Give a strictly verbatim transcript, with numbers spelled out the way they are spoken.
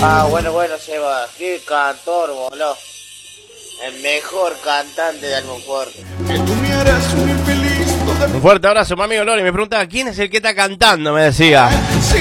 Ah, bueno, bueno, Seba. Qué cantor, boludo. El mejor cantante de Almonfuerte. Que tú me harás muy feliz. Un fuerte abrazo, mi amigo Lori. Me preguntaba, ¿quién es el que está cantando? Me decía. Si